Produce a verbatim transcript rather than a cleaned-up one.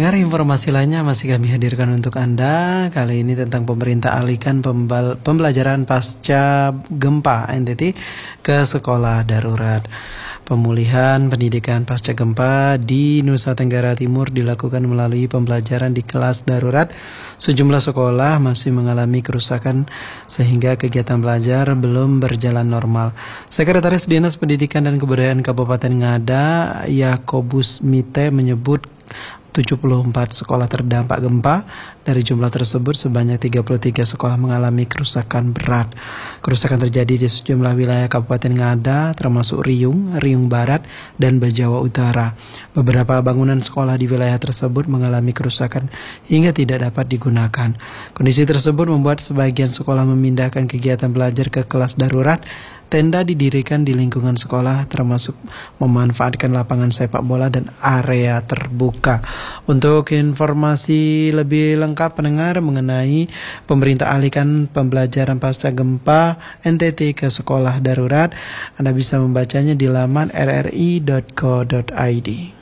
Pendengar, informasi lainnya masih kami hadirkan untuk Anda. Kali ini tentang pemerintah alihkan pembal- pembelajaran pasca gempa N T T ke sekolah darurat. Pemulihan pendidikan pasca gempa di Nusa Tenggara Timur dilakukan melalui pembelajaran di kelas darurat. Sejumlah sekolah masih mengalami kerusakan sehingga kegiatan belajar belum berjalan normal. Sekretaris Dinas Pendidikan dan Kebudayaan Kabupaten Ngada, Yakobus Mite, menyebut tujuh puluh empat sekolah terdampak gempa. Dari jumlah tersebut sebanyak tiga puluh tiga sekolah mengalami kerusakan berat. Kerusakan terjadi di sejumlah wilayah Kabupaten Ngada termasuk Riung, Riung Barat, dan Bajawa Utara. Beberapa bangunan sekolah di wilayah tersebut mengalami kerusakan hingga tidak dapat digunakan. Kondisi tersebut membuat sebagian sekolah memindahkan kegiatan belajar ke kelas darurat. Tenda didirikan di lingkungan sekolah termasuk memanfaatkan lapangan sepak bola dan area terbuka. Untuk informasi lebih lengkap pendengar mengenai pemerintah alihkan pembelajaran pasca gempa N T T ke sekolah darurat, Anda bisa membacanya di laman r r i dot co dot i d.